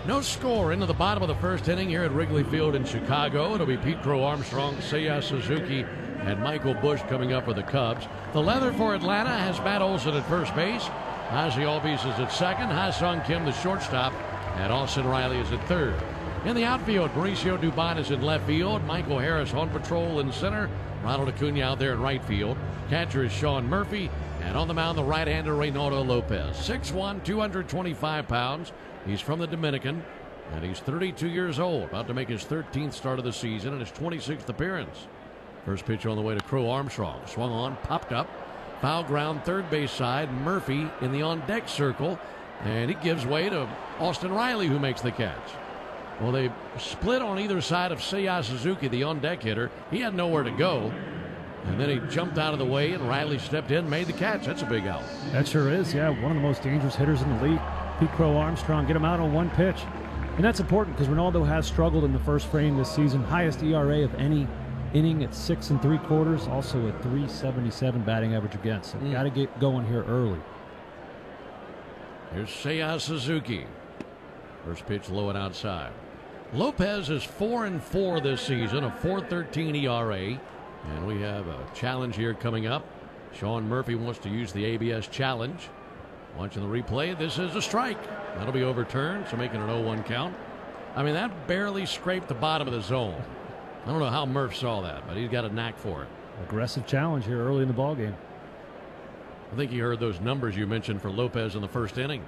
No score into the bottom of the first inning here at Wrigley Field in Chicago. It'll be Pete Crow Armstrong, Seiya Suzuki, and Michael Busch coming up for the Cubs. The leather for Atlanta has Matt Olson at first base. Ozzie Albies is at second. Ha-Sung Kim, the shortstop, and Austin Riley is at third. In the outfield, Mauricio Dubon is in left field. Michael Harris on patrol in center. Ronald Acuna out there in right field. Catcher is Sean Murphy. And on the mound, the right-hander Reynaldo Lopez. 6'1", 225 pounds. He's from the Dominican, and he's 32 years old, about to make his 13th start of the season and his 26th appearance. First pitch on the way to Crow Armstrong. Swung on, popped up. Foul ground, third base side. Murphy in the on-deck circle, and he gives way to Austin Riley, who makes the catch. Well, they split on either side of Seiya Suzuki, the on-deck hitter. He had nowhere to go, and then he jumped out of the way, and Riley stepped in, made the catch. That's a big out. That sure is, yeah. One of the most dangerous hitters in the league. Pete Crow Armstrong, get him out on one pitch. And that's important because Reynaldo has struggled in the first frame this season. Highest ERA of any inning at 6 3/4. Also a .377 batting average against. So got to get going here early. Here's Seiya Suzuki. First pitch low and outside. Lopez is 4-4 this season, a .413 ERA. And we have a challenge here coming up. Sean Murphy wants to use the ABS challenge. Watching the replay, this is a strike. That'll be overturned, so making an 0-1 count. I mean, that barely scraped the bottom of the zone. I don't know how Murph saw that, but he's got a knack for it. Aggressive challenge here early in the ballgame. I think you heard those numbers you mentioned for Lopez in the first inning.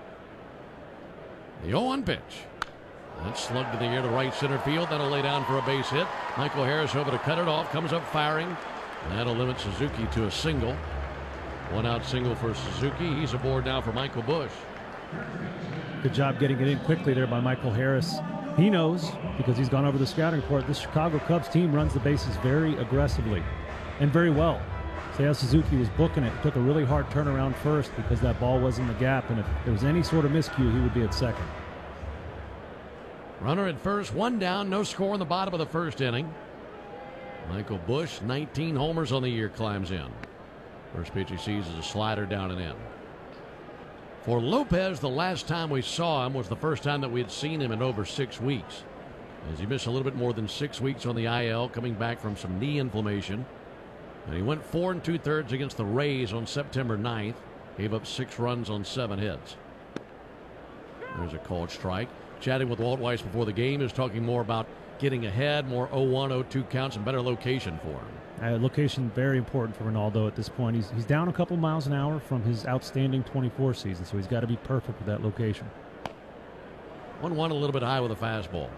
The 0-1 pitch. That's slugged to the air to right center field. That'll lay down for a base hit. Michael Harris over to cut it off. Comes up firing. And that'll limit Suzuki to a single. One out single for Suzuki. He's aboard now for Michael Busch. Good job getting it in quickly there by Michael Harris. He knows, because he's gone over the scouting report, this Chicago Cubs team runs the bases very aggressively and very well. Seiya Suzuki was booking it. Took a really hard turnaround first because that ball was in the gap, and if there was any sort of miscue, he would be at second. Runner at first, one down, no score in the bottom of the first inning. Michael Busch, 19 homers on the year, climbs in. First pitch he sees is a slider down and in. For Lopez, the last time we saw him was the first time that we had seen him in over 6 weeks, as he missed a little bit more than 6 weeks on the IL, coming back from some knee inflammation. And he went 4 2/3 against the Rays on September 9th. Gave up 6 runs on 7 hits. There's a called strike. Chatting with Walt Weiss before the game, is talking more about getting ahead, more 0-1, 0-2 counts, and better location for him. Location very important for Reynaldo at this point. He's down a couple miles an hour from his outstanding 24 season, so he's got to be perfect with that location. 1-1 a little bit high with a fastball.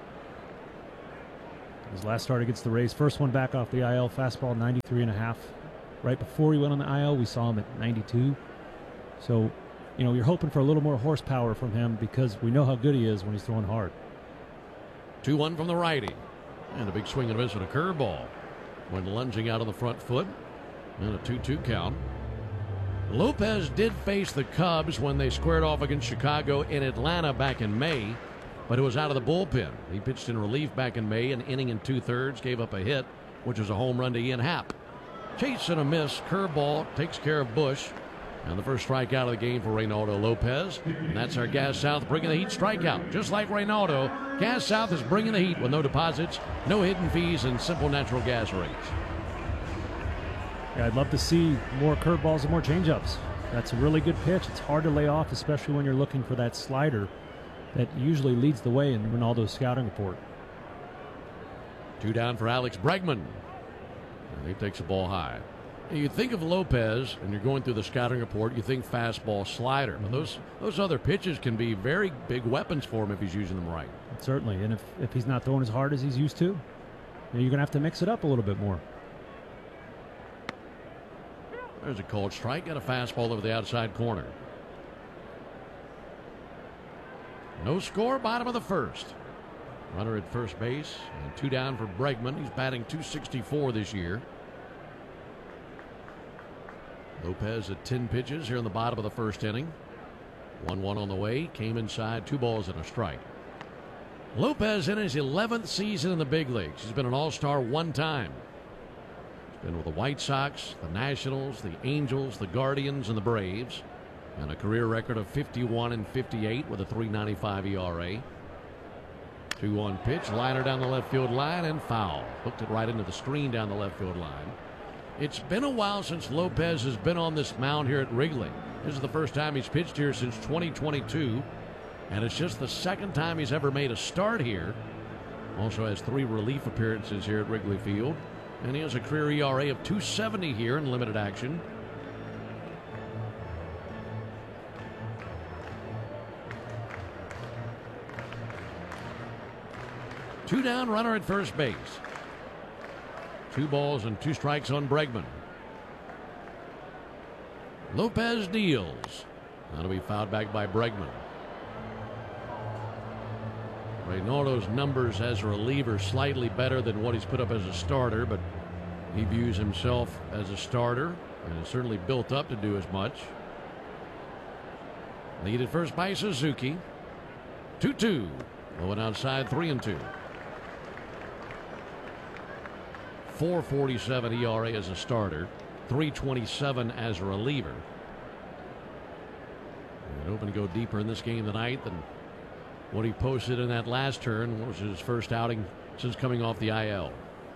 His last start against the Rays, first one back off the IL, fastball 93.5. Right before he went on the IL, we saw him at 92. So, you're hoping for a little more horsepower from him because we know how good he is when he's throwing hard. 2-1 from the righty. And a big swing and a miss with a curveball. When lunging out on the front foot. And a 2-2 count. Lopez did face the Cubs when they squared off against Chicago in Atlanta back in May, but it was out of the bullpen. He pitched in relief back in May, an inning and 2/3, gave up a hit, which was a home run to Ian Happ. Chase and a miss, curveball takes care of Busch. And the first strikeout of the game for Reynaldo Lopez. And that's our Gas South bringing the heat strikeout. Just like Reynaldo, Gas South is bringing the heat with no deposits, no hidden fees, and simple natural gas rates. Yeah, I'd love to see more curveballs and more changeups. That's a really good pitch. It's hard to lay off, especially when you're looking for that slider that usually leads the way in Reynaldo's scouting report. 2 down for Alex Bregman. And he takes the ball high. You think of Lopez, and you're going through the scouting report, you think fastball, slider. But those other pitches can be very big weapons for him if he's using them right. Certainly, and if he's not throwing as hard as he's used to, you're going to have to mix it up a little bit more. There's a called strike, got a fastball over the outside corner. No score, bottom of the first. Runner at first base, and 2 down for Bregman. He's batting .264 this year. Lopez at 10 pitches here in the bottom of the first inning. 1-1 on the way. Came inside, 2 balls and a strike. Lopez in his 11th season in the big leagues. He's been an all-star 1 time. He's been with the White Sox, the Nationals, the Angels, the Guardians, and the Braves. and a career record of 51-58 with a 3.95 ERA. 2-1 pitch, liner down the left field line, and foul. Hooked it right into the screen down the left field line. It's been a while since Lopez has been on this mound here at Wrigley. This is the first time he's pitched here since 2022, and it's just the second time he's ever made a start here. Also has 3 relief appearances here at Wrigley Field, and he has a career ERA of 2.70 here in limited action. Two down, runner at first base. 2 balls and 2 strikes on Bregman. Lopez deals. That'll be fouled back by Bregman. Reynaldo's numbers as a reliever slightly better than what he's put up as a starter, but he views himself as a starter and is certainly built up to do as much. Lead at first by Suzuki. 2-2. Going outside, 3-2. 4.47 ERA as a starter, 3.27 as a reliever. And hoping to go deeper in this game tonight than what he posted in that last turn, which was his first outing since coming off the IL.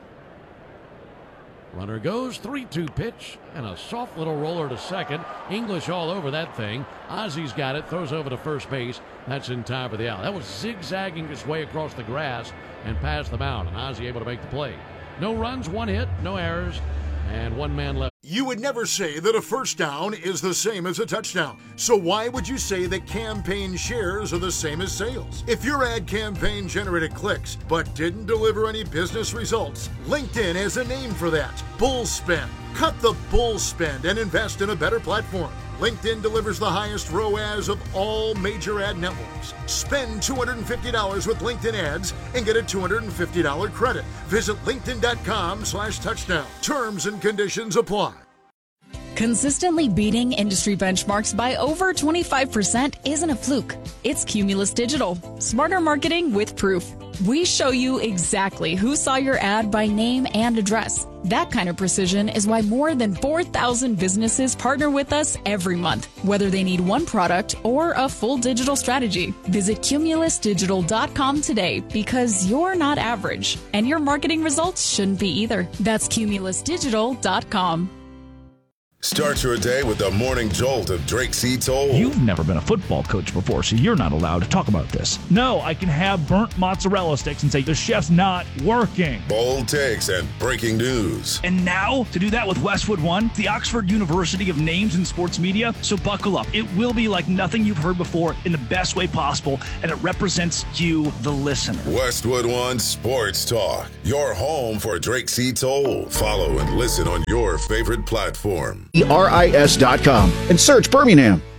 Runner goes, 3-2 pitch, and a soft little roller to second. English all over that thing. Ozzy's got it, throws over to first base. That's in time for the out. That was zigzagging his way across the grass and past the mound, and Ozzy able to make the play. No runs, 1 hit, no errors, and 1 man left. You would never say that a first down is the same as a touchdown. So why would you say that campaign shares are the same as sales? If your ad campaign generated clicks but didn't deliver any business results, LinkedIn has a name for that. Bull spend. Cut the bull spend and invest in a better platform. LinkedIn delivers the highest ROAS of all major ad networks. Spend $250 with LinkedIn ads and get a $250 credit. Visit linkedin.com/touchdown. Terms and conditions apply. Consistently beating industry benchmarks by over 25% isn't a fluke. It's Cumulus Digital. Smarter marketing with proof. We show you exactly who saw your ad by name and address. That kind of precision is why more than 4,000 businesses partner with us every month, whether they need one product or a full digital strategy. Visit cumulusdigital.com today because you're not average, and your marketing results shouldn't be either. That's cumulusdigital.com. Start your day with the morning jolt of Drake C. Toll. You've never been a football coach before, so you're not allowed to talk about this. No, I can have burnt mozzarella sticks and say the chef's not working. Bold takes and breaking news. And now, to do that with Westwood One, the Oxford University of Names in Sports Media. So buckle up. It will be like nothing you've heard before in the best way possible, and it represents you, the listener. Westwood One Sports Talk, your home for Drake C. Toll. Follow and listen on your favorite platform. RIS.com and search Birmingham.